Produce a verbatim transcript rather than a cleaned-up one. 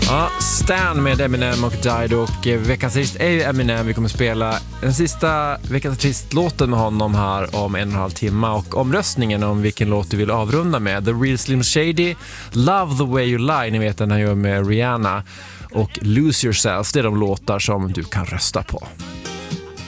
Ja, Stan med Eminem och Dido, och veckans artist är ju Eminem. Vi kommer spela den sista veckans artistlåten med honom här om en och en halv timme, och omröstningen om vilken låt du vill avrunda med: The Real Slim Shady, Love the Way You Lie, ni vet den han gör med Rihanna, och Lose Yourself. Det är de låtar som du kan rösta på.